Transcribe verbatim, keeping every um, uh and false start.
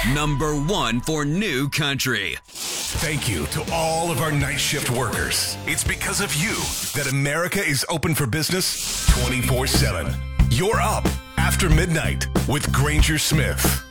Number one for new country. Thank you to all of our night shift workers. It's because of you that America is open for business twenty-four seven. You're up after midnight with Granger Smith.